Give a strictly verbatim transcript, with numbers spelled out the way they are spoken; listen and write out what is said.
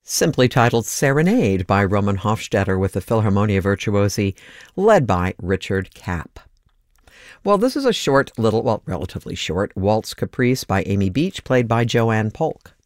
simply titled Serenade by Roman Hofstetter with the Philharmonia Virtuosi, led by Richard Kapp. Well, this is a short little, well, relatively short, waltz caprice by Amy Beach, played by Joanne Polk.